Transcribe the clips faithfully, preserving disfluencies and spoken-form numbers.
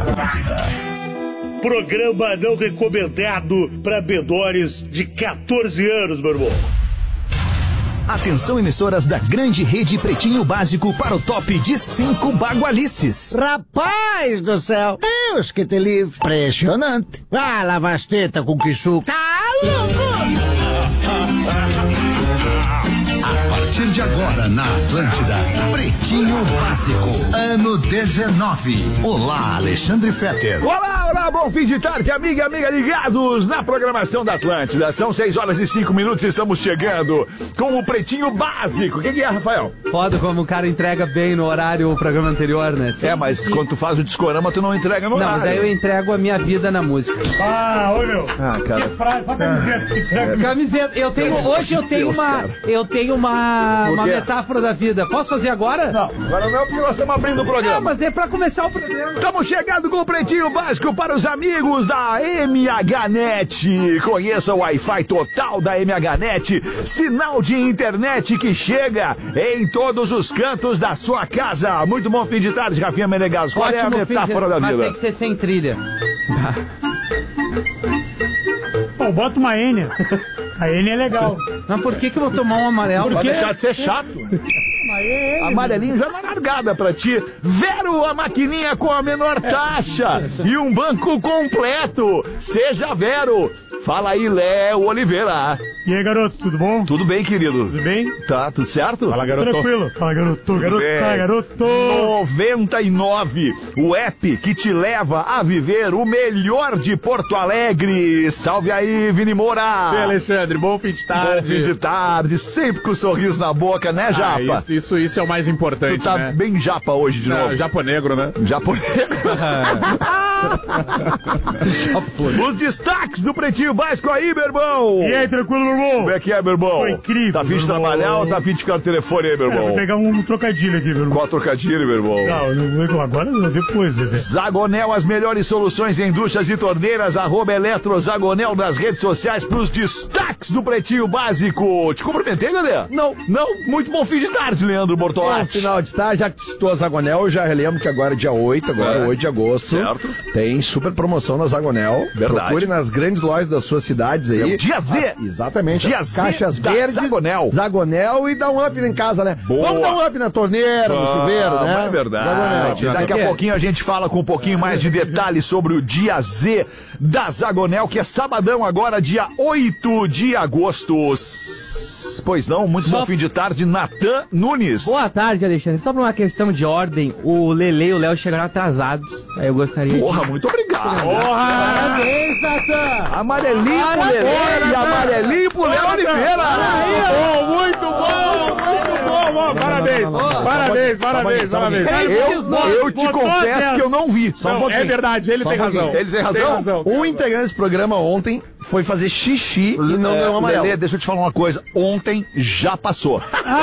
Programa não recomendado para menores de quatorze anos, meu irmão. Atenção, emissoras da grande rede Pretinho Básico para o top de cinco bagualices. Rapaz do céu, Deus que te livre. Impressionante. Ah, lava as tetas com que suco. Tá louco? A partir de agora na Atlântida, Pretinho Básico, ano dezenove. Olá, Alexandre Fetter. Olá, olá, bom fim de tarde, amiga e amiga ligados na programação da Atlântida. São seis horas e cinco minutos e estamos chegando com o Pretinho Básico. O que, que é, Rafael? Foda como o cara entrega bem no horário o programa anterior, né? É, mas quando tu faz o discorama, tu não entrega no Não, horário. mas aí eu entrego a minha vida na música. Ah, ô meu. Ah, cara. Que frase, qual camiseta? Camiseta, eu tenho, hoje eu tenho Deus, uma, cara. eu tenho uma, O uma quê? metáfora da vida. Posso fazer agora? Não, agora não, porque nós estamos abrindo o programa. Não, mas é pra começar o programa. Estamos chegando com o Pretinho Básico para os amigos da M H Net. Conheça o Wi-Fi total da M H Net. Sinal de internet que chega em todos os cantos da sua casa. Muito bom fim de tarde, Rafinha Menegas. Qual é a Ótimo fim de- metáfora da mas vida? tem que ser sem trilha. Pô, bota uma Enya. A Enya é legal. Mas por que que eu vou tomar um amarelo? Pode deixar de ser chato. Amarelinho já na largada pra ti. Vero, a maquininha com a menor taxa e um banco completo. Seja Vero. Fala aí, Léo Oliveira. E aí, garoto, tudo bom? Tudo bem, querido? Tudo bem? Tá, tudo certo? Fala, garoto. Tranquilo. Fala, garoto. Garoto, É. tá, garoto. noventa e nove, o app que te leva a viver o melhor de Porto Alegre. Salve aí, Vini Moura. E aí, Alexandre, bom fim de tarde. Bom fim de tarde, sempre com um sorriso na boca, né, Japa? Ah, isso, isso, isso é o mais importante, Tu tá né? bem japa hoje de Não, novo. japonegro, né? Japonês. Os destaques do Pretinho Básico aí, meu irmão. E aí, tranquilo, meu irmão? Como é que é, meu irmão? Tô incrível, Tá afim de meu irmão. trabalhar ou tá afim de ficar no telefone aí, meu É, vou irmão? pegar um trocadilho aqui, meu irmão. Qual a trocadilho, meu irmão? Não, não, agora não, depois, né, velho. Zagonel, as melhores soluções em indústrias e torneiras, arroba Eletrozagonel nas redes sociais pros destaques do Pretinho Básico. Te cumprimentei, Lelê? Não. Não? Muito bom fim de tarde, Leandro Bom, Bortolatti. final de tarde, já que citou a Zagonel, eu já relembro que agora é dia oito, agora É. oito de agosto. Certo. Tem super promoção na Zagonel. Verdade. Procure nas grandes lojas das suas cidades aí. É o Dia Z. Ah, exatamente. Dia As Z caixas da verdes. Zagonel. Zagonel e dá um up em casa, né? Boa. Vamos dar um up na torneira, no chuveiro, Ah, né? É verdade. Zagonel. Daqui a pouquinho a gente fala com um pouquinho mais de detalhes sobre o Dia Z da Zagonel, que é sabadão agora, dia oito de agosto. Pois não, muito bom fim de tarde, Natan Nunes. Boa tarde, Alexandre. Só por uma questão de ordem, o Lele e o Léo chegaram atrasados. Aí eu gostaria Porra, de... muito obrigado. Parabéns, Natan! Amarelinho pro Lelê e amarelinho pro Léo Oliveira. Oh, muito bom, muito bom, bom. Parabéns, parabéns, parabéns, parabéns. Eu, eu te Botou confesso dessa. que eu não vi. Só um Não, pouquinho. é verdade, ele Só tem um razão. pouquinho. Ele tem razão? Um integrante desse programa ontem foi fazer xixi e não É, deu um amarelo. Lelê, deixa eu te falar uma coisa. Ontem já passou.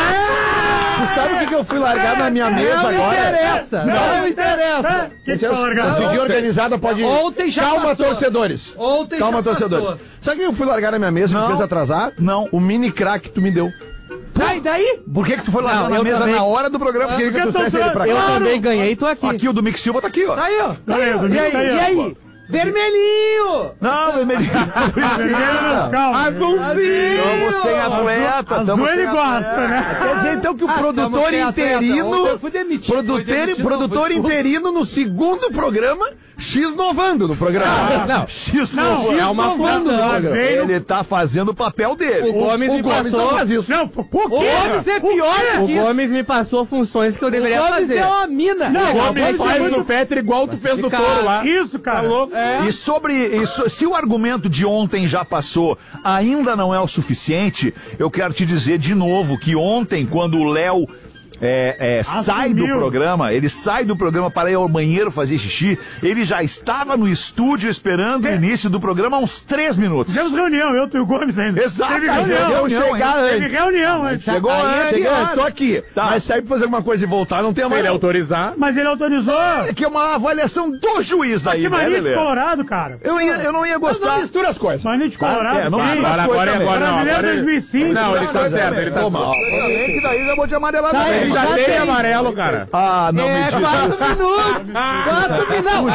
Tu sabe o que, que eu fui largar na minha mesa Não agora? interessa, não interessa. Quem que tá largado? Conseguir organizada pode... Ontem já Calma, passou. torcedores. Ontem Calma, já torcedores. passou. Sabe o que eu fui largar na minha mesa que Não. me fez atrasar? Não. O mini crack que tu me deu. Tá, e daí? Por que que tu foi largar Não, na eu mesa também. na hora do programa? Por que que Porque tu eu tô trouxe ele pra Eu cá? também ganhei e tô aqui. Aqui, o do Mix Silva tá aqui, ó. Tá aí, ó. Tá aí, ó. Tá aí, E aí? tá aí, E ó. aí? Vermelhinho! Não, vermelhinho. Não, calma. Azulzinho! Estamos sem atleta. Azul tamo sem ele gosta, atleta. né? Quer dizer, então, que o Ah, produtor tamo sem atleta. Ontem interino... eu fui demitido, fui Produtor, demitido, produtor não, fui interino no segundo programa, X novando no programa. Não, X Não, não, é uma novando no função. programa. Veio- Ele tá fazendo o papel dele. O Gomes me O Gomes não passou... faz isso. Não, por O quê? Gomes é pior O que isso. Gomes me passou funções que eu O deveria Gomes fazer. é uma mina. Não, O Gomes Gomes é faz muito- no Fetter igual tu fez no Cara, touro lá. Isso, cara. Tá louco? É. E sobre isso, se o argumento de ontem já passou, ainda não é o suficiente, eu quero te dizer de novo que ontem, quando o Léo é, é, sai do programa, ele sai do programa para ir ao banheiro fazer xixi, ele já estava no estúdio esperando o início do programa há uns três minutos. Fizemos reunião, eu e o Gomes ainda. Exato, Teve mas reunião. eu vou chegar Teve antes. reunião antes. Chegou Aí, antes. cheguei, eu tô aqui. Tá. Mas sair pra fazer alguma coisa e voltar, não tem Se ele amarelo. autorizar. Mas ele autorizou. É que é uma avaliação do juiz daí, Que né, mania de Lelê? Colorado, cara. Eu, ia, eu não ia Mas não gostar. mistura as coisas. Mania de Colorado. É, não tem. mistura as Agora, coisas agora, também. agora não. Brasileiro Agora ele- dois mil e cinco. Não, ele tá certo, ele tá Toma, certo. ainda bem que daí eu vou te amarelar Tá, também. Ele já Já tem tem. amarelo, cara. Ah, não me É, diz quatro isso. minutos. Quatro minutos. Não,